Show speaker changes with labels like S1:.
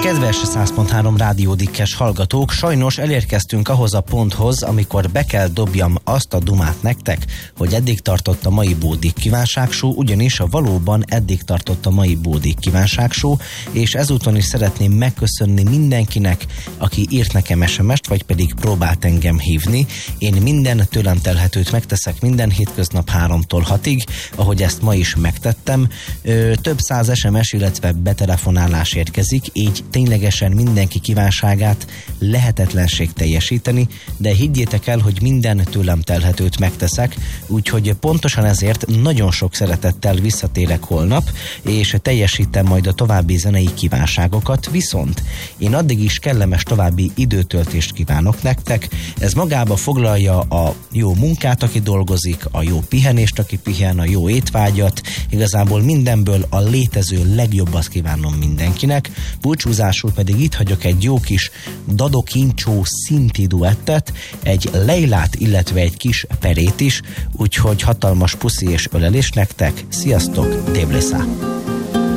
S1: Kedves 100.3 rádiódikkes hallgatók, sajnos elérkeztünk ahhoz a ponthoz, amikor be kell dobjam azt a dumát nektek, hogy eddig tartott a mai Bódik kívánságshow, ugyanis valóban eddig tartott a mai Bódik kívánságshow, és ezúton is szeretném megköszönni mindenkinek, aki írt nekem SMS-t, vagy pedig próbált engem hívni. Én minden tőlem telhetőt megteszek minden hétköznap 3-tól 6-ig, ahogy ezt ma is megtettem. Több száz SMS, illetve betelefonálás érkezik, így ténylegesen mindenki kívánságát lehetetlenség teljesíteni, de higgyétek el, hogy minden tőlem telhetőt megteszek, úgyhogy pontosan ezért nagyon sok szeretettel visszatérek holnap, és teljesítem majd a további zenei kívánságokat, viszont én addig is kellemes további időtöltést kívánok nektek. Ez magába foglalja a jó munkát, aki dolgozik, a jó pihenést, aki pihen, a jó étvágyat, igazából mindenből a létező legjobbat kívánom mindenkinek. Búcsúzásul pedig itt hagyok egy jó kis Dado Kincsó szinti duettet, egy Leilát, illetve egy kis Perét is, úgyhogy hatalmas puszi és ölelés nektek. Sziasztok, Tébleszá!